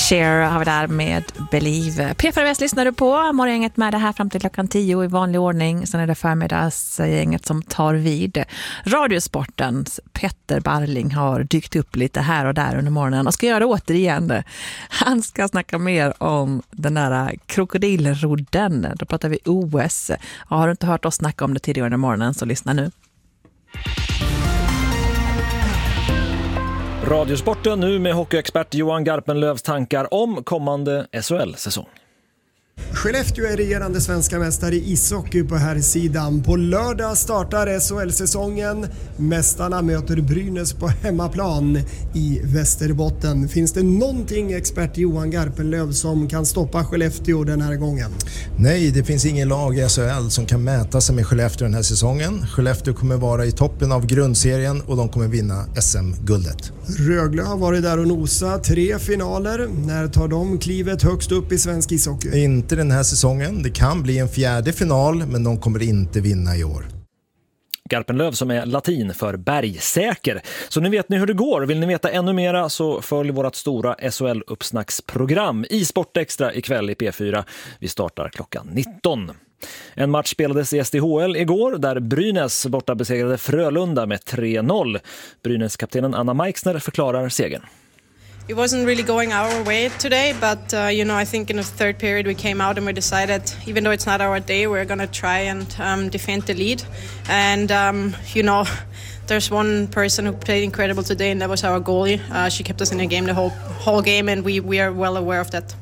Cher har vi där med Believe. P4 lyssnar du på. Morgongänget med det här fram till klockan 10 i vanlig ordning. Sen är det förmiddagsgänget som tar vid. Radiosportens Petter Barling har dykt upp lite här och där under morgonen och ska göra det återigen. Han ska snacka mer om den där krokodilrodden. Då pratar vi OS. Har du inte hört oss snacka om det tidigare under morgonen så lyssna nu. Radiosporten nu med hockeyexpert Johan Garpenlövs tankar om kommande SHL-säsong. Skellefteå är regerande svenska mästare i ishockey på här sidan. På lördag startar SHL-säsongen. Mästarna möter Brynäs på hemmaplan i Västerbotten. Finns det någonting expert Johan Garpenlöv som kan stoppa Skellefteå den här gången? Nej, det finns ingen lag i SHL som kan mäta sig med Skellefteå den här säsongen. Skellefteå kommer vara i toppen av grundserien och de kommer vinna SM-guldet. Rögle har varit där och nosa 3 finaler. När tar de klivet högst upp i svensk ishockey? Inte den här säsongen. Det kan bli en 4:e final, men de kommer inte vinna i år. Garpenlöv som är latin för bergsäker. Så nu vet ni hur det går. Vill ni veta ännu mera så följ vårt stora SHL-uppsnacksprogram i Sportextra ikväll i P4. Vi startar klockan 19. En match spelades i SDHL igår där Brynäs borta besegrade Frölunda med 3-0. Brynäs-kaptenen Anna Meixner förklarar segern. It wasn't really going our way today, but I think in the third period we came out and we decided, even though it's not our day, we're going to try and defend the lead. And there's one person who played incredible today, and that was our goalie. She kept us in the game the whole game, and we are well aware of that.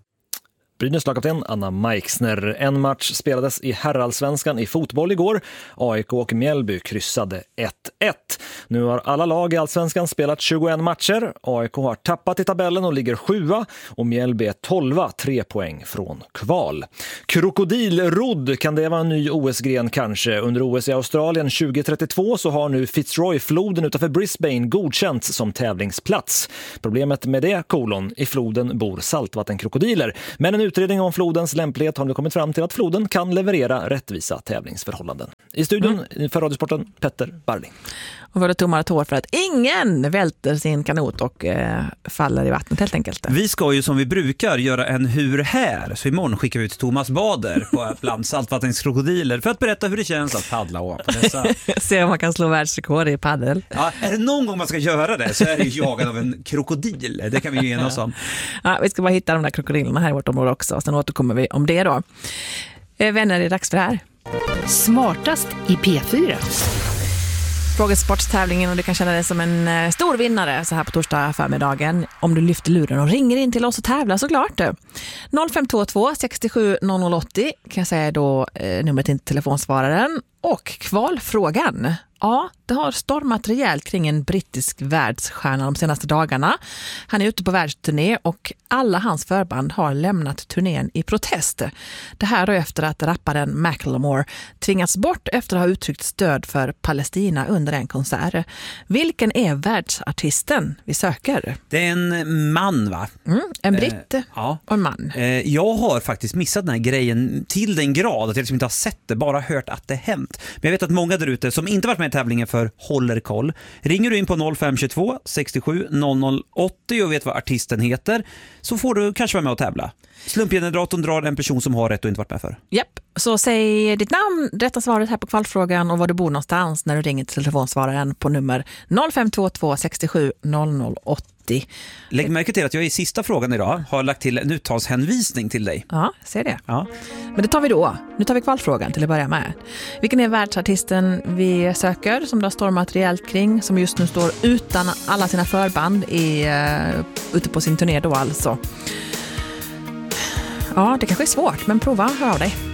Brynäs lagkapten Anna Meixner. En match spelades i herrallsvenskan i fotboll igår. AIK och Mjällby kryssade 1-1. Nu har alla lag i allsvenskan spelat 21 matcher. AIK har tappat i tabellen och ligger 7:a och Mjällby är 12:a, 3 poäng från kval. Krokodilrodd, kan det vara en ny OS-gren kanske? Under OS i Australien 2032 så har nu Fitzroy-floden utanför Brisbane godkänts som tävlingsplats. Problemet med det, i floden bor saltvattenkrokodiler. Men en utredning om flodens lämplighet har nu kommit fram till att floden kan leverera rättvisa tävlingsförhållanden. I studion för Radiosporten, Petter Barling. Och var det tommare tår för att ingen välter sin kanot och faller i vattnet helt enkelt. Vi ska ju som vi brukar göra en hur här. Så imorgon skickar vi ut Thomas Bader på bland saltvattenkrokodiler för att berätta hur det känns att paddla på dessa. Se om man kan slå världsrekord i paddel. Ja, är det någon gång man ska göra det så är det ju jagad av en krokodil. Det kan vi ju enas om. Ja, vi ska bara hitta de där krokodilerna här i vårt område också. Sen återkommer vi om det då. Vänner, det är dags för det här. Smartast i P4. Frågesportstävlingen, och du kan känna dig som en stor vinnare så här på torsdag förmiddagen om du lyfter luren och ringer in till oss och tävlar såklart. 0522 67 0080 kan jag säga då numret till telefonsvararen. Och kvalfrågan. Ja, det har stormat rejält kring en brittisk världsstjärna de senaste dagarna. Han är ute på världsturné och alla hans förband har lämnat turnén i protest. Det här då efter att rapparen Macklemore tvingats bort efter att ha uttryckt stöd för Palestina under en konsert. Vilken är världsartisten vi söker? Det är en man, va? En britt ja. Och en man. Jag har faktiskt missat den här grejen till den grad att jag liksom inte har sett det, bara hört att det hänt. Men jag vet att många där ute som inte varit med i tävlingen för håller koll. Ringer du in på 0522 67 0080 och vet vad artisten heter så får du kanske vara med och tävla. Slumpgeneratorn drar en person som har rätt och inte varit med för. Japp, så säg ditt namn, rätta svaret här på kvalfrågan och var du bor någonstans när du ringer till telefonsvararen på nummer 0522 67 0080. Lägg märke till att jag i sista frågan idag har lagt till en uttalshänvisning till dig. Ja, ser det. Ja. Men det tar vi då. Nu tar vi kvalfrågan till att börja med. Vilken är världsartisten vi söker som det har stormat rejält kring, som just nu står utan alla sina förband ute på sin turné då alltså? Ja, det kanske är svårt, men prova, hör av dig.